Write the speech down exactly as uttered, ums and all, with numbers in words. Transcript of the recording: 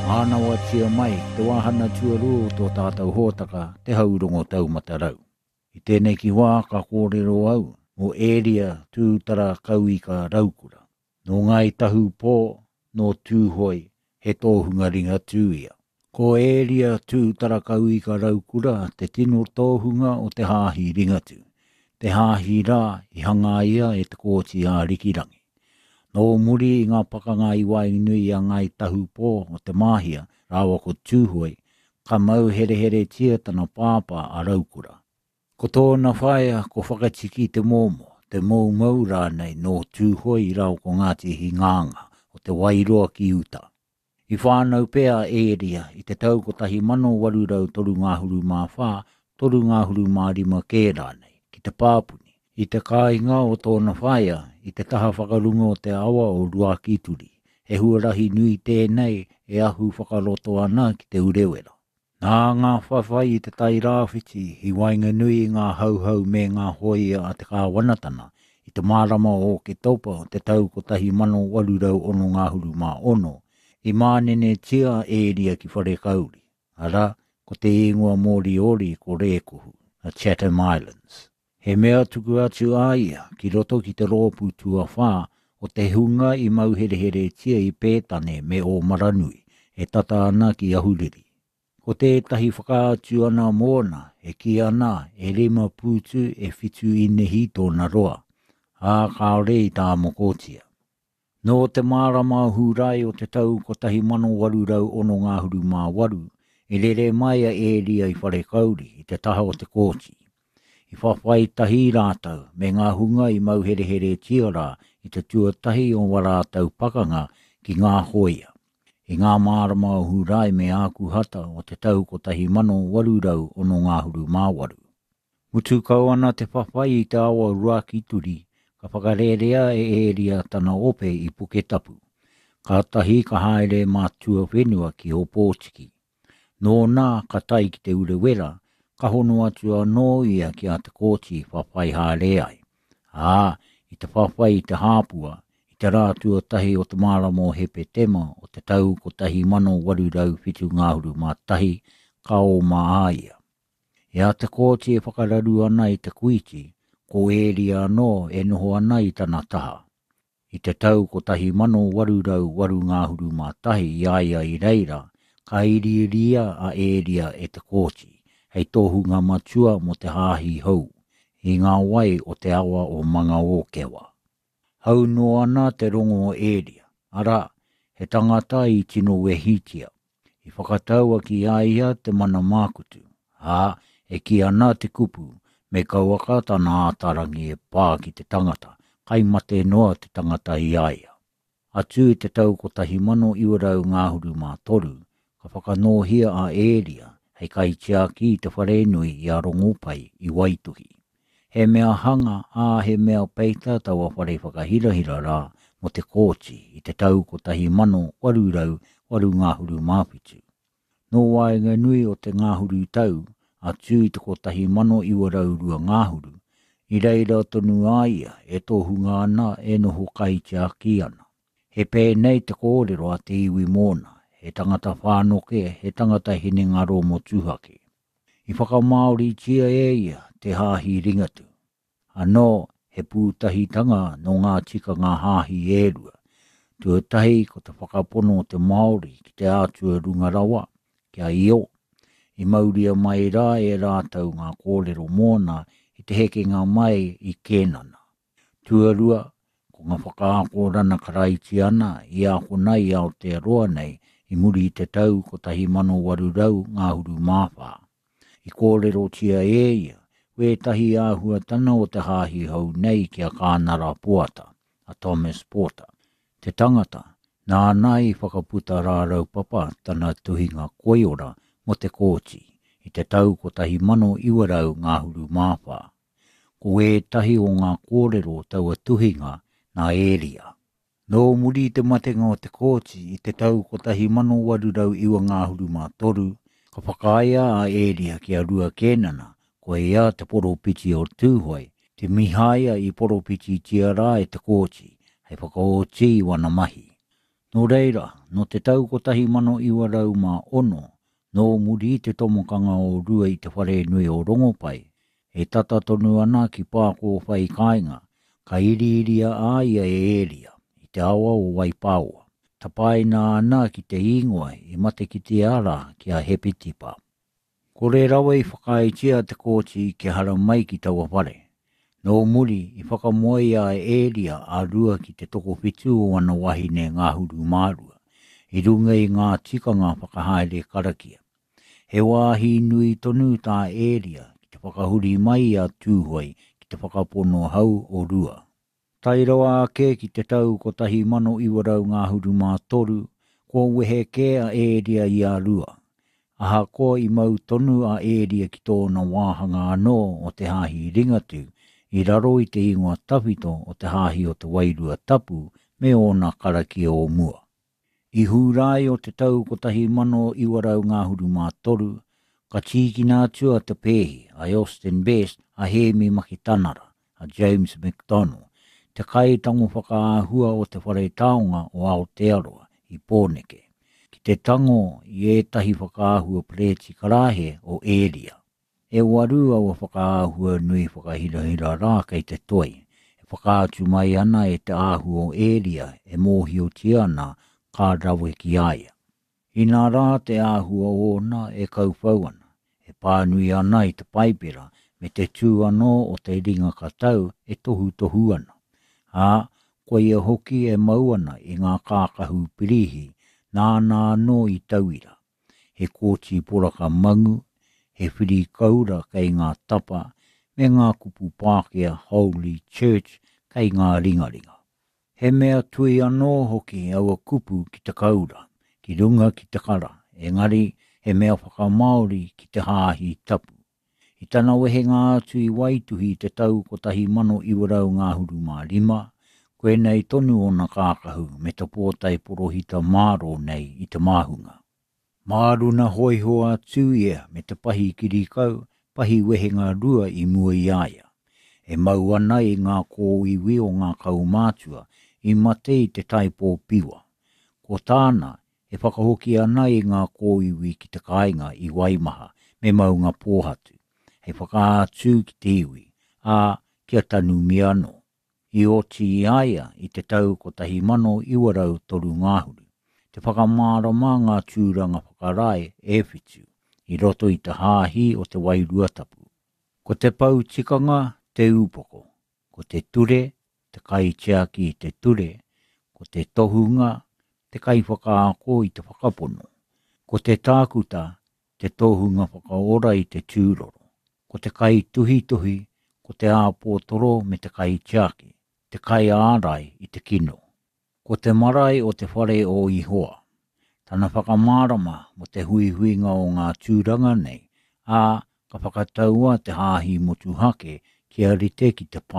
Ana wa tia mai, te wahana tuaru tō tātou hōtaka te haurongo tau matarau. I tēnei ki wā ka kōrero au, o area tūtara kauika raukura. No ngai tahu pō, no tūhoi, he tōhunga ringa tūia. Ko area tūtara kauika raukura, te tino tōhunga o te hāhi ringatu. Te hāhi rā i hanga ia e te kōti a rikirangi. No muri i ngā pakanga i wai nui a ngai tahu pō o te mahia, rawa ko tūhoi, ka mau here here tia tana pāpā a raukura. Ko tōna whaia ko whakatiki te momo, te mau mau rānei no tūhoi i rau ko ngāti hi ngānga o te wairoa ki uta. I whānau pēa area i te tau ko tahi mano warurau toru ngāhuru mā whā, toru ngāhuru mā rima kē rānei, ki te pāpuni. I te kāinga o tōna whaia, i te taha whakarunga o te awa o Ruakituri, he huarahi nui tēnei e ahu whakaroto ana ki te urewera. Nā ngā whawhai i te tai rāwhiti, hi wainga nui ngā hauhau me ngā hoia a te kāwanatana, i te mārama o ke taupa o te tau ko tahi mano warurau ono ngāhuru mā ono, i mānene tia area ki whare kauri, ara ko te ingoa Moriori ko Rēkohu, a Chatham Islands. He mea tuku atu aia ki roto ki te rōpu tua whā o te hunga i mauherehere tia i pētane me o Maranui e tata ana ki ahuriri. Ko tētahi whakaatu ana mōna e ki ana e rima pūtu e whitu i nehi tōna roa, a kaore i tā mokotia. No te mārama hurai o te tau ko tahi mano warurau ono ngāhuru mā waru, e rere mai a area i whare kauri i te taha o te kōti. I whawhai tahi rātau me ngā hunga i mauherehere tiara i te tuatahi o warātau pakanga ki ngā hoia. I ngā mārama hurai me āku hata o te tau ko tahi mano warurau ono ngāhuru māwaru. Mutu kau ana te whawhai i te awa Ruakituri, ka whakarerea e area tana ope i Puketapu. Ka tahi ka haere mātua whenua ki o Pōtiki. Nō nā ka tai ki te urewera, ka hono atu anō ia ki a te kōti whawhai hāre ai. Ā, i te whawhai i te hāpua, i te rātua tahi o te mārama o hepe tema o te tau ko tahi mano warurau whitu ngāhuru mā tahi ka o mā aia. E a te kōti e whakararu ana i te kuiti, ko area anō e noho ana i tana taha. I te tau ko tahi mano warurau waru ngāhuru mā tahi i aia i reira, ka iriria a area e te kōti. Hei tohunga matua mo te hāhi hau, i ngā wai o te awa o manga o kewa. Hau no ana te rongo o area, ara, he tangata i tino wehitia. I whakataua ki aia te mana mākutu, a, e ki ana te kupu, me kauaka tana ātarangi e pā ki te tangata, kai mate noa te tangata i aia. Atu i te tau ko tahi mano iwarau ngāhuru mā toru, ka whakanohia a area, hei kai tia ki te wharenui i a rongopai i Waituhi. He mea hanga a he mea peita taua whare whakahirahira rā mo te kōti i te tau ko tahi mano warurau waru ngāhuru māpitu. No waenga nui o te ngāhuru tau, a tū i te ko tahi mano iwarau rua ngāhuru, i reira tonu aia e tohunga ana e noho kai tia ki ana. He pēnei te kōrero a te iwi mōna, he tangata whānoke, he tangata hine ngaro mo tūhake. I whakamaori tia e ia te hāhi ringatu. Anō, he pūtahitanga no ngā tika ngā hāhi ērua. Tuatahi ko te whakapono o te Māori ki te ātua rungarawa, kia io. I mauria mai rā e rātau ngā kōrero mōna i te hekenga mai i Kenana. Tuarua, ko ngā whakaako karaiti ana i ako nei Aotearoa nei, i muri i te tau ko tahi mano warurau ngāhuru māwhā. I kōrero tia e ia, we tahi āhua tana o te hāhi hau nei ki a Kānara Puata, a Thomas Porter. Te tangata, nā nai whakaputa rārau papa tana tuhinga koiora mo te kōti, i te tau ko tahi mano iwarau ngāhuru māwhā. Ko e tahi o ngā kōrero taua tuhinga nā area. Nō muri te matenga o te kōti i te tau ko tahi mano warurau iwa ngāhuru mā toru, ka whakaia a area ki a rua Kenana, ko e a te poropiti o tūhoi, te mihaia i poropiti tia rā e te kōti, hei whakaoti i wana mahi. No reira, no te tau kotahi mano iwa rau mā ono, no muri te tomokanga o rua i te whare nui o Rongopai, e tata tonu ana ki pāko whai kāinga, ka iri iria a ia e eria, i te awa o Waipāua. Tapai nā ana ki te ingoa i mate ki te ara ki a Hepitipa. Ko re rawa i whakaitia te kōti ki hara mai ki taua whare. No muri i whakamoe a eria a rua ki te toko whitu o ana wahine ngā huru mārua, i runga i ngā tikanga whakahaere karakia. He wāhi nui tonu tā eria ki te whakahuri mai a tūhoi ki te whakapono hau o rua. Tai rawa ake ki te tau kotahi mano iwarau ngā huru mā toru, ko wehe ke a eria i a rua. Aha ko i mau tonu a eria ki tōna wāhanga anō o te hahi ringatu, i raro i te ingoa tawhito o te hahi o te wairua tapu me ona karaki o mua. I hūrai o te tau kotahi mano iwarau ngā huru mā toru, ka tīkina atua te pēhi a Austin Best a Hemi Makitanara, a James McDonald, te kai tango whakaahua o te whare taonga o Aotearoa i Pōneke, ki te tango i ētahi whakaahua Preti Karahe o Eria. E waru au whakaahua nui whakahirahira rā kei te toi, e whakaatu mai ana e te ahu o Eria e mōhio tiana ka rawe ki aia. I nā rā te āhua ona e kaupauana, e pānui ana i te paipera me te tū anō o te ringa katau e tohu tohu ana. Ā, koe e hoki e mauana i ngā kākahu pirihi nā nā no i tauira. He kōti poraka mangu, he whiri kaura kei ngā tapa, me ngā kupu Pākehā Holy Church kei ngā ringaringa. He mea tui anō hoki aua kupu ki te kaura, ki runga ki te kara, engari he mea whakamaori ki te hāhi tapu. I tana wehe ngā atu i waituhi te tau kotahi mano iwarau ngā huru mā rima, koe nei tonu o na kākahu me te pōtai porohita māro nei i te māhunga. Māruna hoihoa atu ia me te pahi kirikau, pahi wehenga rua i mua i aia. E mau ana i ngā kōiwi o ngā kaumātua i mate i te taipo piwa. Ko tāna, e whakahoki ana i ngā kōiwi ki te kāinga i Waimaha me maunga pōhatu. He whakaatu ki te iwi, a kia tanu miano. I oti i aia i te tau kotahi mano iwarau toru ngāhuru. Te whakamārama ngā tūranga whakarai e whitu, i roto i te hāhi o te wairua tapu. Ko te pau tikanga, te upoko. Ko te ture, te kai tiaki i te ture. Ko te tohunga, te kai whakaako i te whakapono. Ko te tākuta, te tohunga whakaora i te tūroro. Ko te kai tuhi tuhi, ko te āpōtoro me te kai tiaki, te kai ārai i te kino. Ko te marae o te whare o ihoa. Tana whakamārama mo te hui huinga o ngā tūranga nei, a ka whakataua te hāhi motu hake kia rite ki te pā.